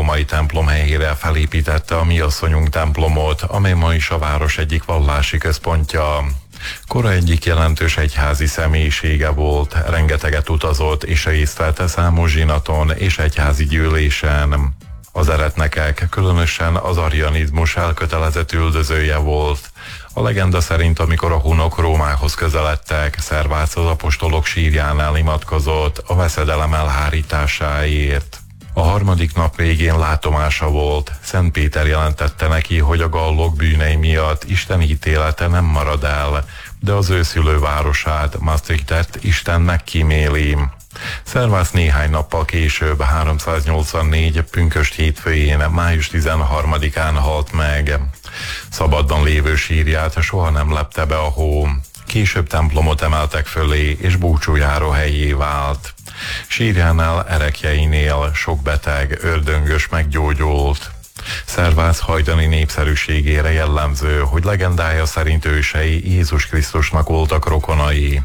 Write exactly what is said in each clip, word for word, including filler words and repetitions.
római templom helyére felépítette a Mi Asszonyunk templomot, amely ma is a város egyik vallási központja. Kora egyik jelentős egyházi személyisége volt, rengeteget utazott és részt vett számos zsinaton és egyházi gyűlésen. Az eretnekek, különösen az arianizmus elkötelezett üldözője volt. A legenda szerint, amikor a hunok Rómához közeledtek, Szervác az apostolok sírjánál imádkozott a veszedelem elhárításáért. A harmadik nap végén látomása volt. Szent Péter jelentette neki, hogy a gallok bűnei miatt Isten ítélete nem marad el, de az ő szülővárosát, Maastrichtet Isten megkíméli. Szervác néhány nappal később, háromszáznyolcvannégy pünkösd hétfőjén, május tizenharmadikán halt meg. Szabadban lévő sírját soha nem lepte be a hó. Később templomot emeltek fölé, és búcsújáró helyé vált. Sírjánál, erekjeinél sok beteg, ördöngös meggyógyult. Szervác hajdani népszerűségére jellemző, hogy legendája szerint ősei Jézus Krisztusnak voltak rokonai.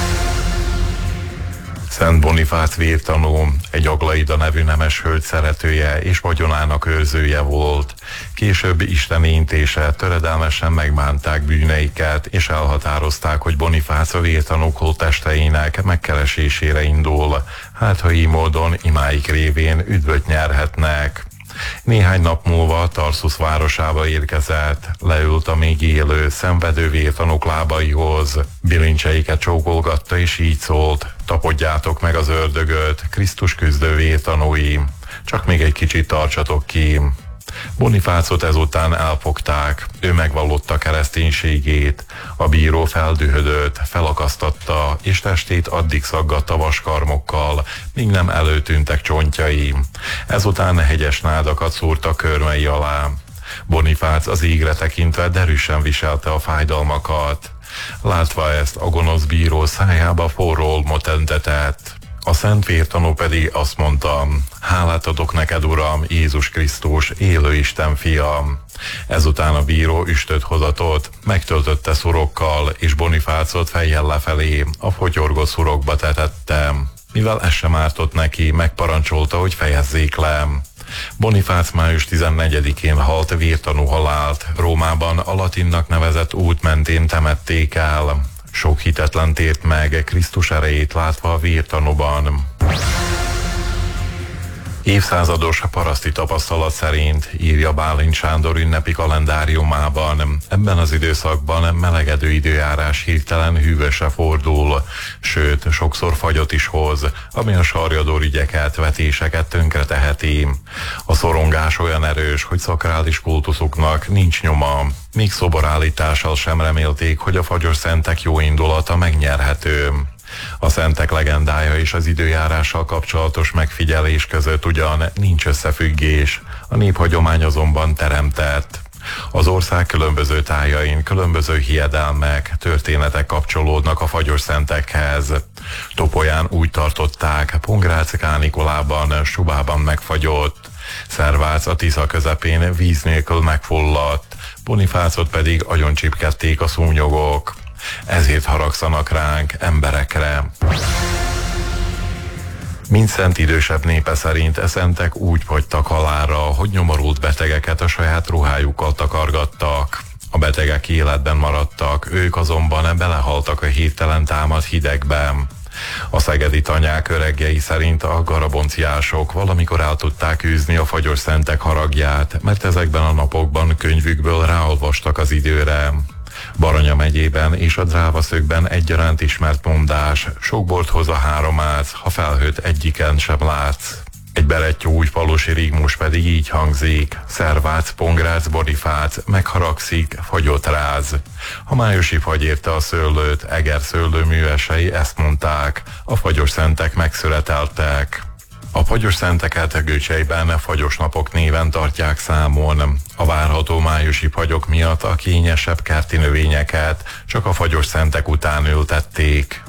Szent Bonifác vértanú, egy Aglaida nevű nemes hölgy szeretője és vagyonának őrzője volt. Később isteni intése töredelmesen megbánták bűneiket, és elhatározták, hogy Bonifác a vértanúk holttesteinek megkeresésére indul, hát ha így módon imáik révén üdvöt nyerhetnek. Néhány nap múlva Tarsus városába érkezett, leült a még élő, szenvedő vértanúk lábaihoz, bilincseiket csókolgatta és így szólt: tapodjátok meg az ördögöt, Krisztus küzdő vértanúi, csak még egy kicsit tartsatok ki. Bonifácot ezután elfogták, ő megvallotta kereszténységét, a bíró feldühödött, felakasztatta, és testét addig szaggatta vaskarmokkal, míg nem előtűntek csontjai. Ezután hegyes nádakat szúrtak körmei alá. Bonifác az égre tekintve derűsen viselte a fájdalmakat. Látva ezt, a gonosz bíró szájába forró olmot öntetett. A szent vértanú pedig azt mondta: hálát adok neked, Uram, Jézus Krisztus, élő Isten fia. Ezután a bíró üstöt hozatott, megtöltötte szurokkal, és Bonifácot fejjel lefelé a fogyorgó szurokba tetette. Mivel ez sem ártott neki, megparancsolta, hogy fejezzék le. Bonifác május tizennegyedikén halt vértanú halált. Rómában a latinnak nevezett út mentén temették el. Sok hitetlen tért meg, Krisztus erejét látva a vértanúban. Évszázados paraszti tapasztalat szerint, írja Bálint Sándor ünnepi kalendáriumában, ebben az időszakban melegedő időjárás hirtelen hűvösre fordul, sőt, sokszor fagyot is hoz, ami a sarjadórigyeket, vetéseket tönkreteheti. A szorongás olyan erős, hogy szakrális kultuszuknak nincs nyoma. Még szoborállítással sem remélték, hogy a fagyos szentek jó indulata megnyerhető. A szentek legendája és az időjárással kapcsolatos megfigyelés között ugyan nincs összefüggés, a néphagyomány azonban teremtett. Az ország különböző tájain különböző hiedelmek, történetek kapcsolódnak a fagyos szentekhez. Topolyán úgy tartották, Pongrác kánikulában, Subában megfagyott, Szervác a Tisza közepén víz nélkül megfulladt, Bonifácot pedig agyoncsipkedték a szúnyogok. Ezért haragszanak ránk, emberekre. Mindszent idősebb népe szerint e szentek úgy fogytak halálra, hogy nyomorult betegeket a saját ruhájukkal takargattak. A betegek életben maradtak, ők azonban belehaltak a hirtelen támadt hidegben. A szegedi tanyák öregjei szerint a garabonciások valamikor el tudták űzni a fagyos szentek haragját, mert ezekben a napokban könyvükből ráolvastak az időre. Baranya megyében és a Drávaszögben egyaránt ismert mondás: sok bort hoz a három ác, ha felhőt egyiken sem látsz. Egy berettyó újfalusi rigmus pedig így hangzik: Szervác, Pongrác, Bonifác, megharagszik, fagyot ráz. Ha májusi fagy érte a szőlőt, Eger szőlőművesei ezt mondták: a fagyos szentek megszületeltek. A fagyos szenteket Göcseiben fagyos napok néven tartják számon. A várható májusi fagyok miatt a kényesebb kerti növényeket csak a fagyos szentek után ültették.